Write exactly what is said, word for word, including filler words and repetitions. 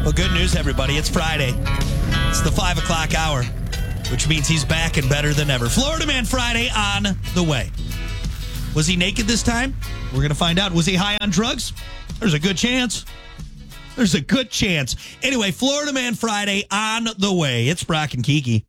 Well, good news, everybody. It's Friday. It's the five o'clock hour, which means he's back and better than ever. Florida Man Friday on the way. Was he naked this time? We're going to find out. Was he high on drugs? There's a good chance. There's a good chance. Anyway, Florida Man Friday on the way. It's Brock and Kiki.